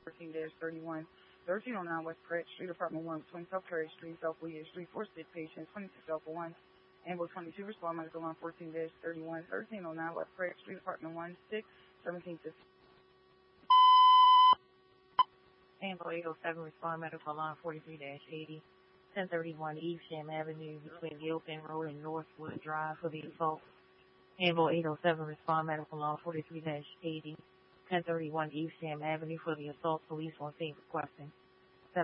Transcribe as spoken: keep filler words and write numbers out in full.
fourteen thirty-one. thirteen oh nine West Pratt Street, Apartment one between South Perry Street, South Williams Street, four sick patients, twenty-six Alpha one. Ambo twenty-two, respond medical line fourteen thirty-one. thirteen oh nine West Pratt Street, Apartment one, six, seventeen fifty. Ambo eight oh seven, respond medical line forty-three eighty. ten thirty-one Evesham Avenue between Gilpin Road and Northwood Drive for the assault. Ambo eight oh seven, respond medical line forty-three eighty. ten thirty-one Evesham Avenue for the assault. Police on scene requesting.